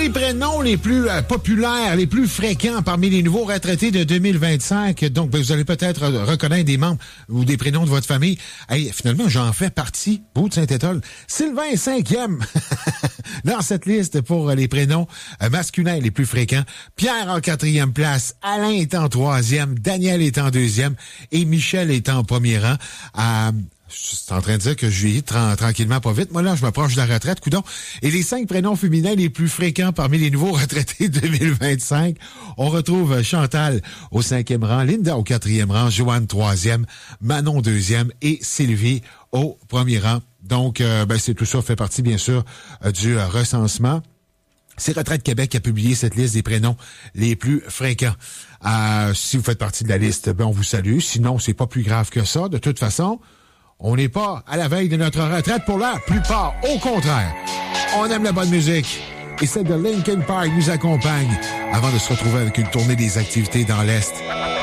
les prénoms les plus populaires, les plus fréquents parmi les nouveaux retraités de 2025, donc vous allez peut-être reconnaître des membres ou des prénoms de votre famille. Hey, finalement, j'en fais partie, Beau de Saint-Étoile. Sylvain est 5e dans cette liste pour les prénoms masculins les plus fréquents. Pierre en 4e place, Alain est en 3e, Daniel est en 2e et Michel est en premier rang. Je suis en train de dire que je vieillis tranquillement, pas vite. Moi, là, je m'approche de la retraite, coudonc. Et les 5 prénoms féminins les plus fréquents parmi les nouveaux retraités 2025, on retrouve Chantal au 5e rang, Linda au 4e rang, Joanne 3e, Manon 2e et Sylvie au 1er rang. Donc, c'est tout ça fait partie, bien sûr, du recensement. C'est Retraite Québec qui a publié cette liste des prénoms les plus fréquents. Si vous faites partie de la liste, on vous salue. Sinon, c'est pas plus grave que ça. De toute façon, on n'est pas à la veille de notre retraite pour la plupart. Au contraire, on aime la bonne musique. Et celle de Linkin Park nous accompagne avant de se retrouver avec une tournée des activités dans l'Est.